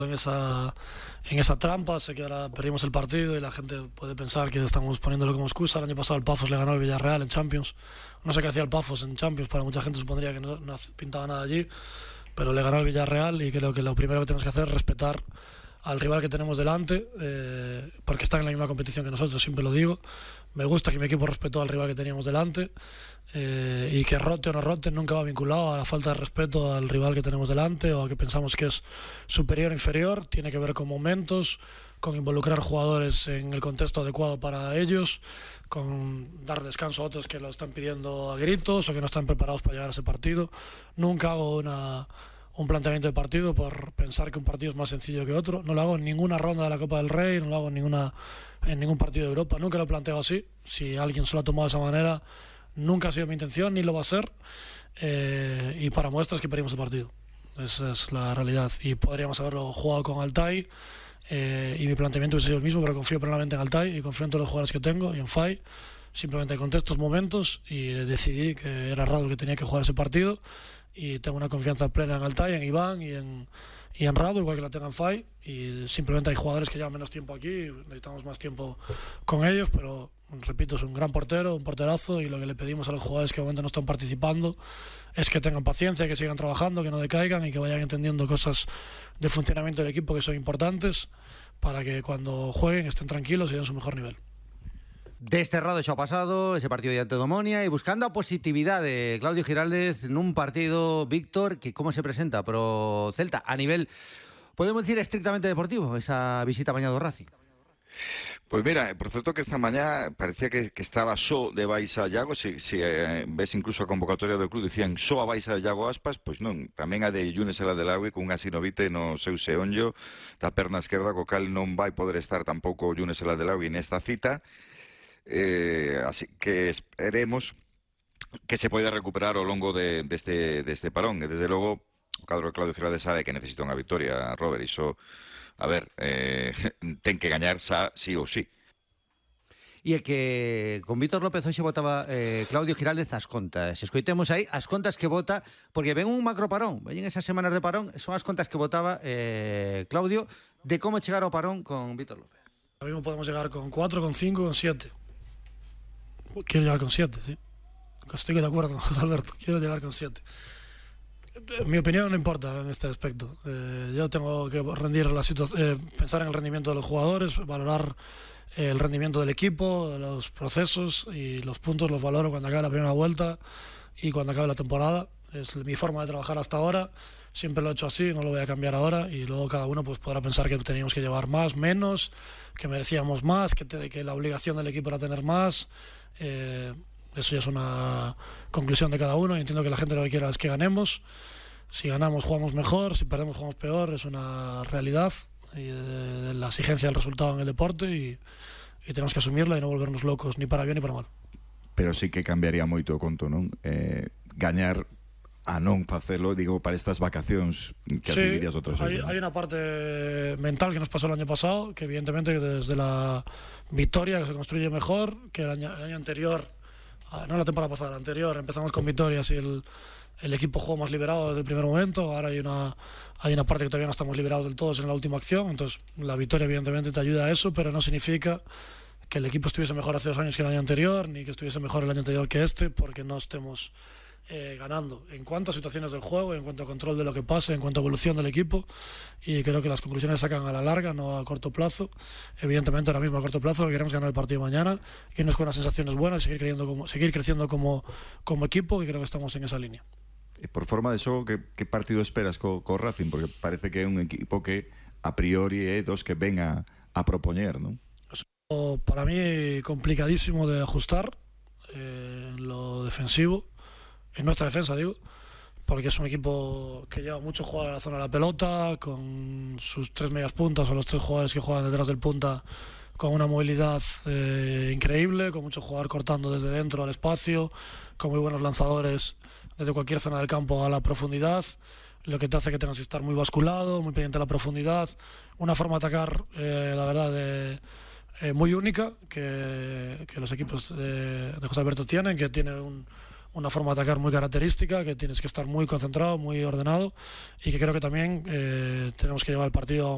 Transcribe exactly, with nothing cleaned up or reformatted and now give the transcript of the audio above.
en esa, en esa trampa. Sé que ahora perdimos el partido y la gente puede pensar que estamos poniéndolo como excusa. El año pasado el Pafos le ganó al Villarreal en Champions. No sé qué hacía el Pafos en Champions, para mucha gente supondría que no, no pintaba nada allí, pero le ganó al Villarreal y creo que lo primero que tenemos que hacer es respetar al rival que tenemos delante, eh, porque está en la misma competición que nosotros, siempre lo digo. Me gusta que mi equipo respetó al rival que teníamos delante, eh, y que rote o no rote nunca va vinculado a la falta de respeto al rival que tenemos delante o a que pensamos que es superior o inferior. Tiene que ver con momentos, con involucrar jugadores en el contexto adecuado para ellos, con dar descanso a otros que lo están pidiendo a gritos o que no están preparados para llegar a ese partido. Nunca hago una... un planteamiento de partido por pensar que un partido es más sencillo que otro. No lo hago en ninguna ronda de la Copa del Rey, no lo hago en, ninguna, en ningún partido de Europa. Nunca lo planteo así. Si alguien se lo ha tomado de esa manera, nunca ha sido mi intención, ni lo va a ser. Eh, y para muestras que perdimos el partido. Esa es la realidad. Y podríamos haberlo jugado con Altay, eh, y mi planteamiento hubiese sido el mismo, pero confío plenamente en Altay y confío en todos los jugadores que tengo y en Fai. Simplemente conté estos momentos y decidí que era Radu el que tenía que jugar ese partido. Y tengo una confianza plena en Altay, en Iván y en, y en Radu, igual que la tenga en Fai. Y simplemente hay jugadores que llevan menos tiempo aquí, necesitamos más tiempo con ellos, pero repito, es un gran portero, un porterazo, y lo que le pedimos a los jugadores que de momento no están participando es que tengan paciencia, que sigan trabajando, que no decaigan y que vayan entendiendo cosas de funcionamiento del equipo que son importantes para que cuando jueguen estén tranquilos y den su mejor nivel. Desterrado xa o pasado, ese partido diante do Omonia, e buscando a positividade Claudio Giraldez nun partido, Víctor, que como se presenta pro Celta a nivel, podemos decir, estrictamente deportivo, esa visita mañá do Racing. Pues mira, por cierto que esta mañá parecía que, que estaba só de Baixa Iago. Si, si eh, ves incluso a convocatoria do club, dicían só a Baixa Iago Aspas, pois non, tamén a de Yunes Eladelagui cunha sinovite no seu seonllo da perna esquerda, co cal non vai poder estar tampouco Yunes Eladelagui nesta cita. Eh, así que esperemos que se poida recuperar ao longo de, deste, deste parón. E desde logo o cadro de Claudio Giraldez sabe que necesita unha victoria, Robert, iso, a ver, eh, ten que gañar xa sí ou sí. E é que con Víctor López hoxe votaba eh, Claudio Giraldez as contas. Escoitemos aí as contas que vota, porque ven un macro parón, ven esas semanas de parón, son as contas que votaba eh, Claudio de como chegar ao parón con Víctor López. Ahora mismo podemos llegar con cuatro, con cinco, con siete. Quiero llegar con siete, sí. Estoy de acuerdo con José Alberto. Quiero llegar con siete. Mi opinión no importa en este aspecto. Eh, yo tengo que rendir la eh, pensar en el rendimiento de los jugadores, valorar eh, el rendimiento del equipo, los procesos y los puntos los valoro cuando acabe la primera vuelta y cuando acabe la temporada. Es mi forma de trabajar hasta ahora. Siempre lo he hecho así, no lo voy a cambiar ahora, y luego cada uno pues podrá pensar que teníamos que llevar más, menos, que merecíamos más, que, te, que la obligación del equipo era tener más. Eh, eso ya es una conclusión de cada uno, y entiendo que la gente lo que quiera es que ganemos. Si ganamos jugamos mejor, si perdemos jugamos peor, es una realidad y de, de la exigencia del resultado en el deporte, y, y tenemos que asumirla y no volvernos locos ni para bien ni para mal. Pero sí que cambiaría moito o conto, non? Eh, gañar a non facelo, digo, para estas vacacións que sí, adquirirías outros hay, años, ¿no? Hay una parte mental que nos pasó el año pasado, que evidentemente desde la victoria que se construye mejor, que el año, el año anterior, no la temporada pasada, la anterior, empezamos con victorias y el, el equipo jugó más liberado desde el primer momento. Ahora hay una, hay una parte que todavía no estamos liberados del todo en la última acción, entonces la victoria evidentemente te ayuda a eso, pero no significa que el equipo estuviese mejor hace dos años que el año anterior, ni que estuviese mejor el año anterior que este, porque no estemos Eh, ganando en cuanto a situaciones del juego, en cuanto a control de lo que pasa, en cuanto a evolución del equipo, y creo que las conclusiones sacan a la larga, no a corto plazo. Evidentemente ahora mismo a corto plazo queremos ganar el partido de mañana, irnos con unas sensaciones buenas y seguir creciendo como, seguir creciendo como, como equipo, y creo que estamos en esa línea. E por forma de xogo, que, que partido esperas co, co Racing? Porque parece que é un equipo que a priori é dos que ven a, a propoñer, non? Eso, para mí complicadísimo de ajustar eh, en lo defensivo, en nuestra defensa digo, porque es un equipo que lleva mucho jugar a la zona de la pelota, con sus tres medias puntas o los tres jugadores que juegan detrás del punta con una movilidad eh, increíble, con mucho jugador cortando desde dentro al espacio, con muy buenos lanzadores desde cualquier zona del campo a la profundidad, lo que te hace que tengas que estar muy basculado, muy pendiente de la profundidad, una forma de atacar, eh, la verdad, de, eh, muy única que, que los equipos de, de José Alberto tienen, que tiene un una forma de atacar muy característica, que tienes que estar muy concentrado, muy ordenado, y que creo que también eh, tenemos que llevar el partido